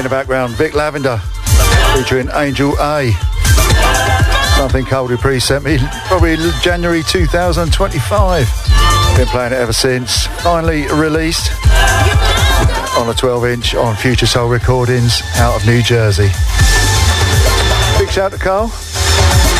the background, Vic Lavender featuring Angel A. Something Coldie Pre sent me probably January 2025. Been playing it ever since. Finally released on a 12-inch on Future Soul Recordings out of New Jersey. Big shout to Carl.